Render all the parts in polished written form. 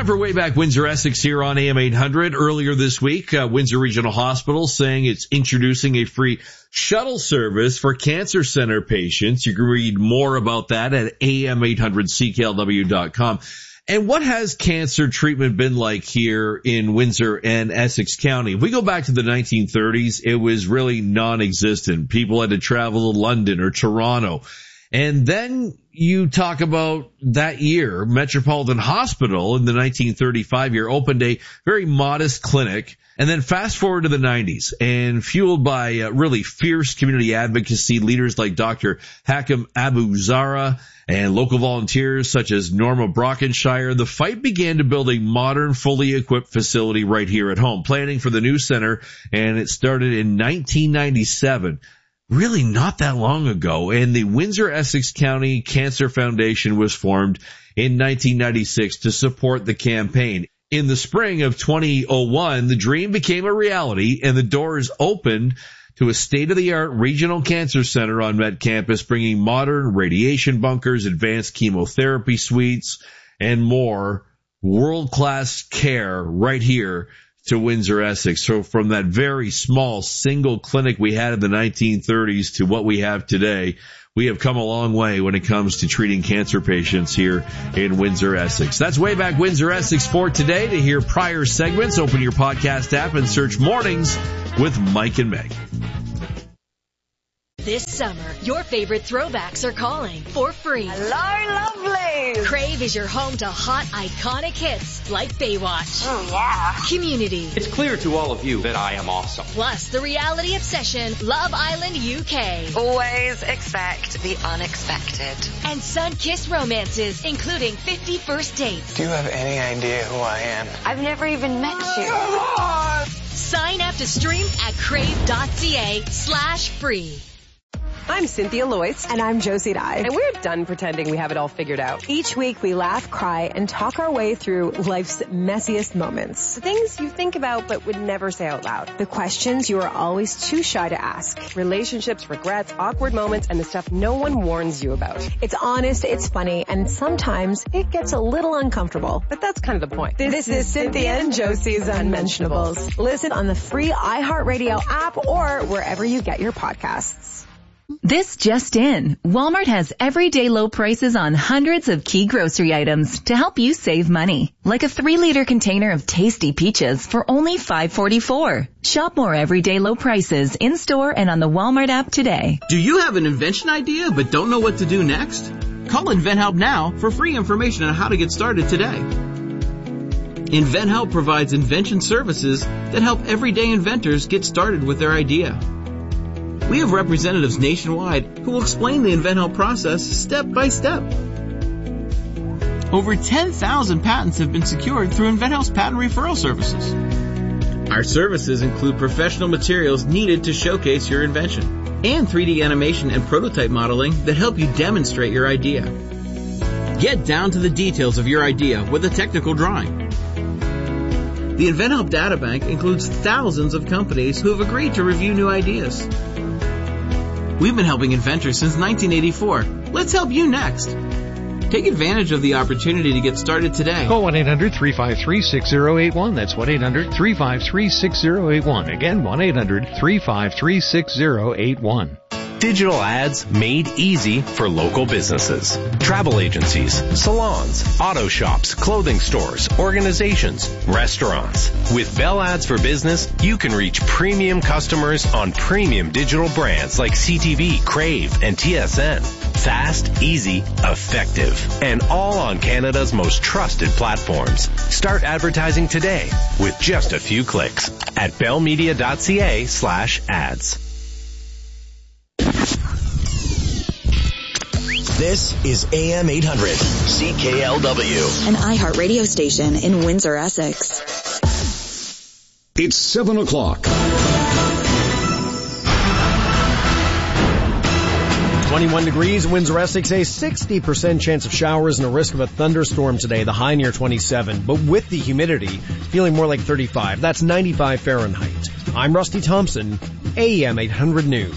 Time for Way Back Windsor Essex here on AM 800. Earlier this week, Windsor Regional Hospital saying it's introducing a free shuttle service for cancer center patients. You can read more about that at am800cklw.com. And what has cancer treatment been like here in Windsor and Essex County? If we go back to the 1930s, it was really non-existent. People had to travel to London or Toronto. And then you talk about that year, Metropolitan Hospital in the 1935 year opened a very modest clinic. And then fast forward to the 90s, and fueled by really fierce community advocacy leaders like Dr. Hakim Abu Zara and local volunteers such as Norma Brockenshire, the fight began to build a modern, fully equipped facility right here at home. Planning for the new center, and it started in 1997. Really not that long ago, and the Windsor-Essex County Cancer Foundation was formed in 1996 to support the campaign. In the spring of 2001, the dream became a reality, and the doors opened to a state-of-the-art regional cancer center on Met Campus, bringing modern radiation bunkers, advanced chemotherapy suites, and more world-class care right here to Windsor, Essex. So from that very small single clinic we had in the 1930s to what we have today, we have come a long way when it comes to treating cancer patients here in Windsor, Essex. That's Way Back Windsor, Essex for today. To hear prior segments, open your podcast app and search Mornings with Mike and Meg. This summer, your favorite throwbacks are calling for free. Hello, lovely. Crave is your home to hot, iconic hits like Baywatch. Oh, yeah. Community. It's clear to all of you that I am awesome. Plus the reality obsession, Love Island UK. Always expect the unexpected. And sun-kissed romances, including 50 First Dates. Do you have any idea who I am? I've never even met you. Sign up to stream at crave.ca/free. I'm Cynthia Loyce. And I'm Josie Dye. And we're done pretending we have it all figured out. Each week we laugh, cry, and talk our way through life's messiest moments. The things you think about but would never say out loud. The questions you are always too shy to ask. Relationships, regrets, awkward moments, and the stuff no one warns you about. It's honest, it's funny, and sometimes it gets a little uncomfortable. But that's kind of the point. This is Cynthia and Josie's Unmentionables. Listen on the free iHeartRadio app or wherever you get your podcasts. This just in. Walmart has everyday low prices on hundreds of key grocery items to help you save money. Like a 3-liter container of tasty peaches for only $5.44. Shop more everyday low prices in-store and on the Walmart app today. Do you have an invention idea but don't know what to do next? Call InventHelp now for free information on how to get started today. InventHelp provides invention services that help everyday inventors get started with their idea. We have representatives nationwide who will explain the InventHelp process step by step. Over 10,000 patents have been secured through InventHelp's patent referral services. Our services include professional materials needed to showcase your invention and 3D animation and prototype modeling that help you demonstrate your idea. Get down to the details of your idea with a technical drawing. The InventHelp Databank includes thousands of companies who have agreed to review new ideas. We've been helping inventors since 1984. Let's help you next. Take advantage of the opportunity to get started today. Call 1-800-353-6081. That's 1-800-353-6081. Again, 1-800-353-6081. Digital ads made easy for local businesses. Travel agencies, salons, auto shops, clothing stores, organizations, restaurants. With Bell Ads for Business, you can reach premium customers on premium digital brands like CTV, Crave, and TSN. Fast, easy, effective, and all on Canada's most trusted platforms. Start advertising today with just a few clicks at bellmedia.ca/ads. This is AM 800 CKLW, an iHeart radio station in Windsor, Essex. It's 7 o'clock. 21 degrees, Windsor, Essex, a 60% chance of showers and a risk of a thunderstorm today, the high near 27. But with the humidity, feeling more like 35. That's 95 Fahrenheit. I'm Rusty Thompson, AM 800 News.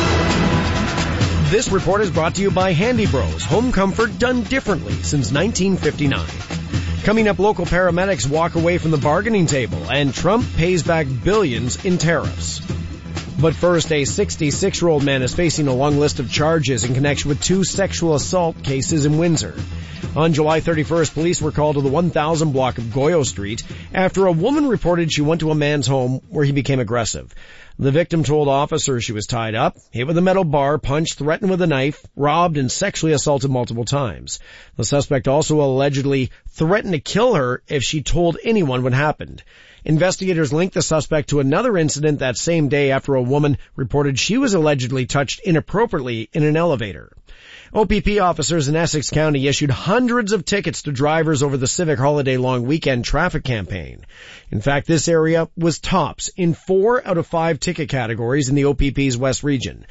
This report is brought to you by Handy Bros, home comfort done differently since 1959. Coming up, local paramedics walk away from the bargaining table, and Trump pays back billions in tariffs. But first, a 66-year-old man is facing a long list of charges in connection with 2 sexual assault cases in Windsor. On July 31st, police were called to the 1000 block of Goyo Street after a woman reported she went to a man's home where he became aggressive. The victim told officers she was tied up, hit with a metal bar, punched, threatened with a knife, robbed, and sexually assaulted multiple times. The suspect also allegedly threatened to kill her if she told anyone what happened. Investigators linked the suspect to another incident that same day after a woman reported she was allegedly touched inappropriately in an elevator. OPP officers in Essex County issued hundreds of tickets to drivers over the civic holiday long weekend traffic campaign. In fact, this area was tops in 4 out of 5 ticket categories in the OPP's West region.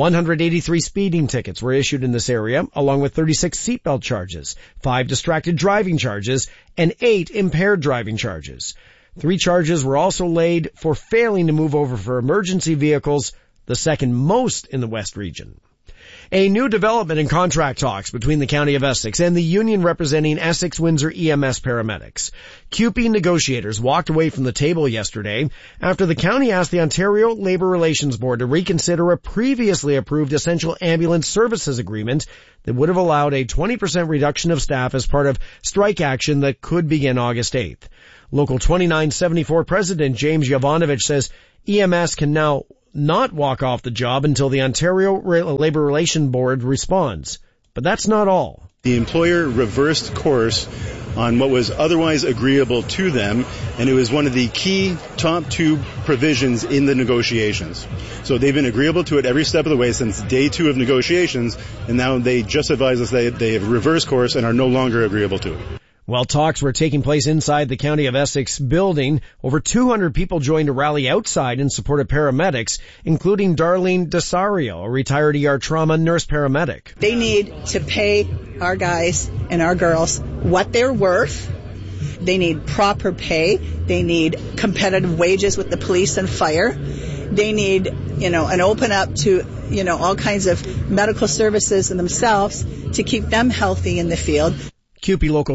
183 speeding tickets were issued in this area, along with 36 seatbelt charges, 5 distracted driving charges, and 8 impaired driving charges. 3 charges were also laid for failing to move over for emergency vehicles, the second most in the West region. A new development in contract talks between the County of Essex and the union representing Essex Windsor EMS paramedics. CUPE negotiators walked away from the table yesterday after the county asked the Ontario Labour Relations Board to reconsider a previously approved essential ambulance services agreement that would have allowed a 20% reduction of staff as part of strike action that could begin August 8th. Local 2974 President James Jovanovich says EMS can now not walk off the job until the Ontario Labour Relations Board responds. But that's not all. The employer reversed course on what was otherwise agreeable to them, and it was one of the key top 2 provisions in the negotiations. So they've been agreeable to it every step of the way since day 2 of negotiations, and now they just advise us that they have reversed course and are no longer agreeable to it. While talks were taking place inside the County of Essex building, over 200 people joined a rally outside in support of paramedics, including Darlene Desario, a retired ER trauma nurse paramedic. They need to pay our guys and our girls what they're worth. They need proper pay. They need competitive wages with the police and fire. They need, an open up to, all kinds of medical services themselves to keep them healthy in the field. CUPE Local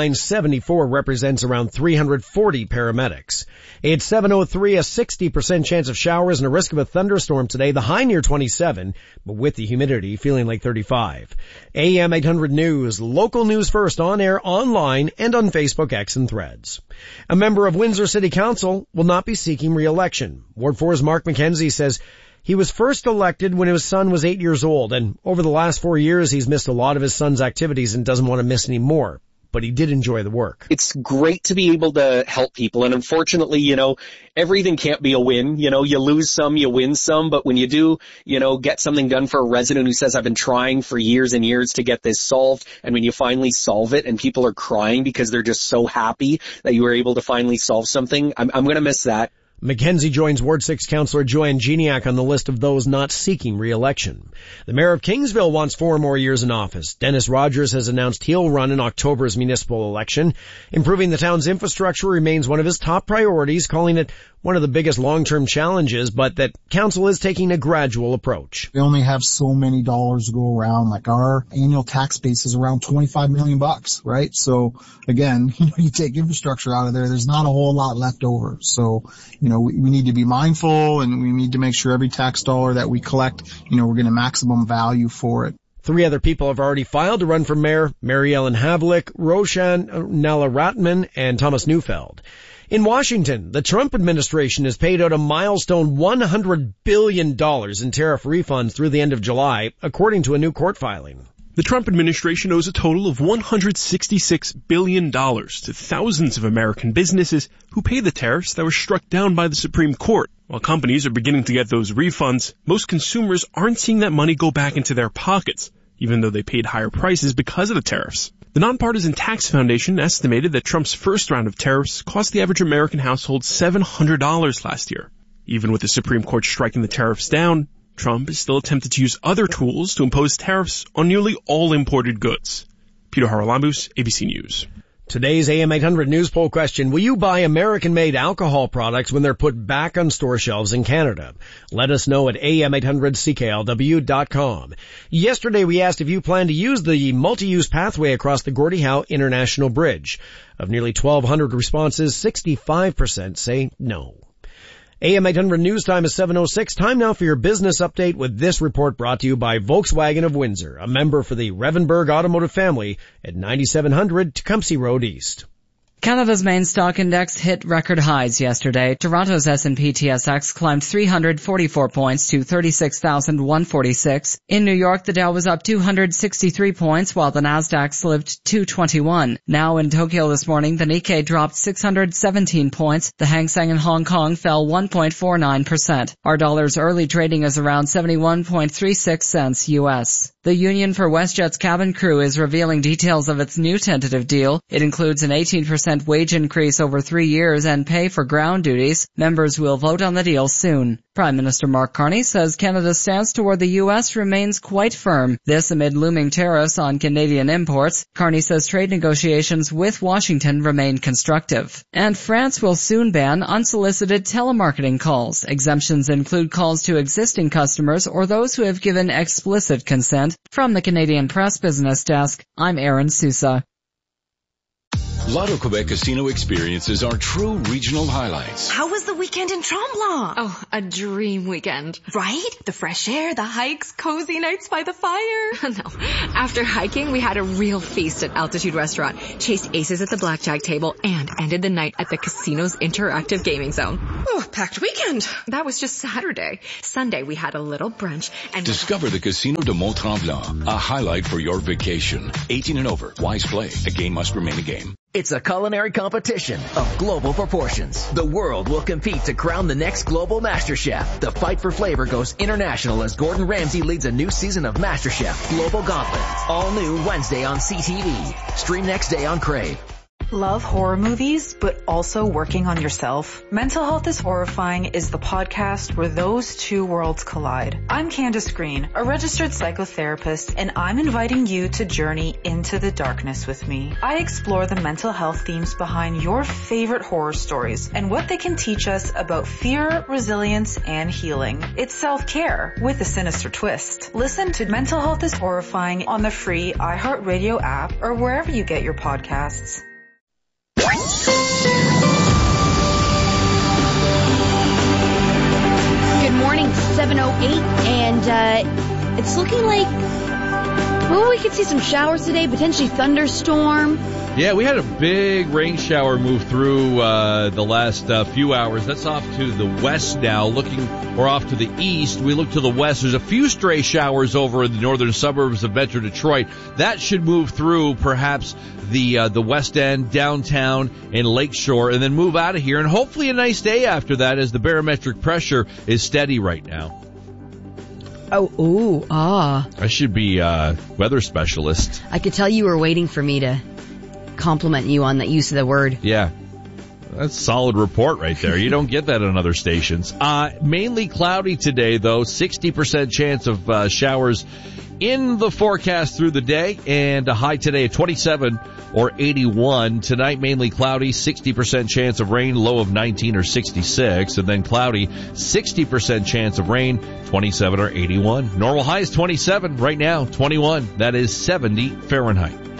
2974 represents around 340 paramedics. It's 7:03, a 60% chance of showers and a risk of a thunderstorm today. The high near 27, but with the humidity feeling like 35. AM 800 News, local news first, on air, online, and on Facebook, X, and Threads. A member of Windsor City Council will not be seeking re-election. Ward 4's Mark McKenzie says he was first elected when his son was 8 years old, and over the last 4 years he's missed a lot of his son's activities and doesn't want to miss any more. But he did enjoy the work. It's great to be able to help people, and unfortunately, everything can't be a win. You lose some, you win some, but when you do, get something done for a resident who says, I've been trying for years and years to get this solved, and when you finally solve it and people are crying because they're just so happy that you were able to finally solve something, I'm going to miss that. McKenzie joins Ward 6 Councillor Joanne Geniak on the list of those not seeking re-election. The mayor of Kingsville wants 4 more years in office. Dennis Rogers has announced he'll run in October's municipal election. Improving the town's infrastructure remains one of his top priorities, calling it one of the biggest long-term challenges, but that council is taking a gradual approach. We only have so many dollars to go around. Like our annual tax base is around $25 million, right? So again, you take infrastructure out of there, there's not a whole lot left over. So, we need to be mindful, and we need to make sure every tax dollar that we collect, we're getting maximum value for it. 3 other people have already filed to run for mayor: Mary Ellen Havlick, Roshan Nalaratman, and Thomas Neufeld. In Washington, the Trump administration has paid out a milestone $100 billion in tariff refunds through the end of July, according to a new court filing. The Trump administration owes a total of $166 billion to thousands of American businesses who pay the tariffs that were struck down by the Supreme Court. While companies are beginning to get those refunds, most consumers aren't seeing that money go back into their pockets, even though they paid higher prices because of the tariffs. The Nonpartisan Tax Foundation estimated that Trump's first round of tariffs cost the average American household $700 last year. Even with the Supreme Court striking the tariffs down, Trump is still attempted to use other tools to impose tariffs on nearly all imported goods. Peter Haralambous, ABC News. Today's AM 800 news poll question, will you buy American-made alcohol products when they're put back on store shelves in Canada? Let us know at am800cklw.com. Yesterday we asked if you plan to use the multi-use pathway across the Gordie Howe International Bridge. Of nearly 1,200 responses, 65% say no. AM 800 news time is 7:06. Time now for your business update with this report brought to you by Volkswagen of Windsor, a member for the Revenberg Automotive family at 9700 Tecumseh Road East. Canada's main stock index hit record highs yesterday. Toronto's S&P TSX climbed 344 points to 36,146. In New York, the Dow was up 263 points, while the Nasdaq slipped 221. Now in Tokyo this morning, the Nikkei dropped 617 points. The Hang Seng in Hong Kong fell 1.49%. Our dollar's early trading is around 71.36 cents U.S. The Union for WestJet's cabin crew is revealing details of its new tentative deal. It includes an 18% wage increase over 3 years and pay for ground duties. Members will vote on the deal soon. Prime Minister Mark Carney says Canada's stance toward the U.S. remains quite firm. This amid looming tariffs on Canadian imports. Carney says trade negotiations with Washington remain constructive. And France will soon ban unsolicited telemarketing calls. Exemptions include calls to existing customers or those who have given explicit consent. From the Canadian Press Business Desk, I'm Erin Sousa. Lotto Quebec Casino experiences are true regional highlights. How was the weekend in Tremblant? Oh, a dream weekend. Right? The fresh air, the hikes, cozy nights by the fire. No. After hiking, we had a real feast at Altitude Restaurant, chased aces at the blackjack table, and ended the night at the casino's interactive gaming zone. Oh, packed weekend. That was just Saturday. Sunday, we had a little brunch and discover the Casino de Mont-Tremblant, a highlight for your vacation. 18 and over. Wise play. A game must remain a game. It's a culinary competition of global proportions. The world will compete to crown the next global MasterChef. The fight for flavor goes international as Gordon Ramsay leads a new season of MasterChef Global Gauntlet. All new Wednesday on CTV. Stream next day on Crave. Love horror movies, but also working on yourself? Mental Health is Horrifying is the podcast where those two worlds collide. I'm Candace Green, a registered psychotherapist, and I'm inviting you to journey into the darkness with me. I explore the mental health themes behind your favorite horror stories and what they can teach us about fear, resilience, and healing. It's self-care with a sinister twist. Listen to Mental Health is Horrifying on the free iHeartRadio app or wherever you get your podcasts. Good morning, 7:08, and it's looking like, well, we could see some showers today, potentially thunderstorm. Yeah, we had a big rain shower move through the last few hours. That's off to the west now, or off to the east. We look to the west. There's a few stray showers over in the northern suburbs of Metro Detroit. That should move through perhaps the West End, downtown, and Lakeshore, and then move out of here. And hopefully a nice day after that as the barometric pressure is steady right now. I should be weather specialist. I could tell you were waiting for me to compliment you on that use of the word. Yeah. That's a solid report right there. You don't get that on other stations. Mainly cloudy today, though. 60% chance of showers in the forecast through the day, and a high today of 27 or 81. Tonight, mainly cloudy, 60% chance of rain, low of 19 or 66. And then cloudy, 60% chance of rain, 27 or 81. Normal high is 27. Right now, 21. That is 70 Fahrenheit.